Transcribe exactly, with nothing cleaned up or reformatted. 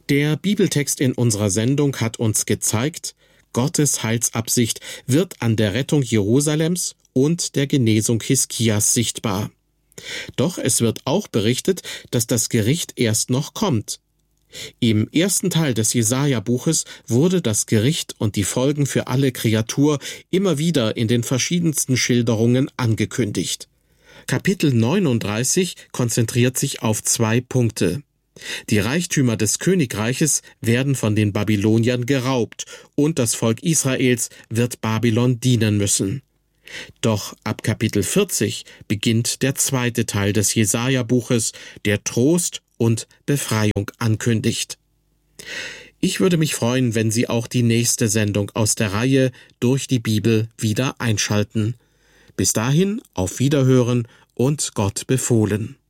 Der Bibeltext in unserer Sendung hat uns gezeigt, Gottes Heilsabsicht wird an der Rettung Jerusalems und der Genesung Hiskias sichtbar. Doch es wird auch berichtet, dass das Gericht erst noch kommt. Im ersten Teil des Jesaja-Buches wurde das Gericht und die Folgen für alle Kreatur immer wieder in den verschiedensten Schilderungen angekündigt. Kapitel neununddreißig konzentriert sich auf zwei Punkte. Die Reichtümer des Königreiches werden von den Babyloniern geraubt und das Volk Israels wird Babylon dienen müssen. Doch ab Kapitel vierzig beginnt der zweite Teil des Jesaja-Buches, der Trost und Befreiung ankündigt. Ich würde mich freuen, wenn Sie auch die nächste Sendung aus der Reihe Durch die Bibel wieder einschalten. Bis dahin, auf Wiederhören und Gott befohlen.